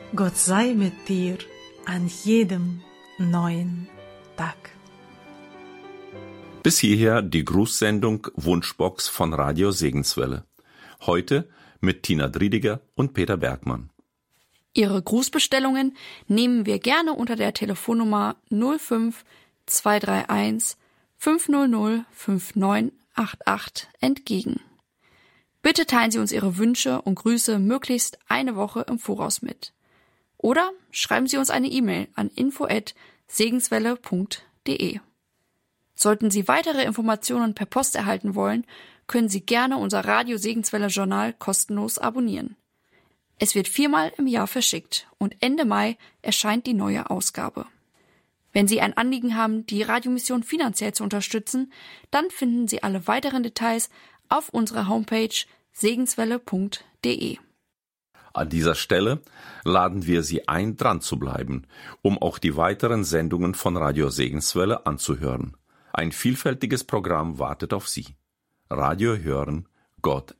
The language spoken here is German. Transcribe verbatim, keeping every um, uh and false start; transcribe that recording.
Gott sei mit dir an jedem neuen Tag. Bis hierher die Grußsendung Wunschbox von Radio Segenswelle. Heute mit Tina Driediger und Peter Bergmann. Ihre Grußbestellungen nehmen wir gerne unter der Telefonnummer null fünf zwei drei eins fünf null null fünf neun acht acht entgegen. Bitte teilen Sie uns Ihre Wünsche und Grüße möglichst eine Woche im Voraus mit. Oder schreiben Sie uns eine E-Mail an info at segenswelle punkt de. Sollten Sie weitere Informationen per Post erhalten wollen, können Sie gerne unser Radio Segenswelle Journal kostenlos abonnieren. Es wird viermal im Jahr verschickt und Ende Mai erscheint die neue Ausgabe. Wenn Sie ein Anliegen haben, die Radiomission finanziell zu unterstützen, dann finden Sie alle weiteren Details auf unserer Homepage segenswelle punkt de. An dieser Stelle laden wir Sie ein, dran zu bleiben, um auch die weiteren Sendungen von Radio Segenswelle anzuhören. Ein vielfältiges Programm wartet auf Sie. Radio hören, Gott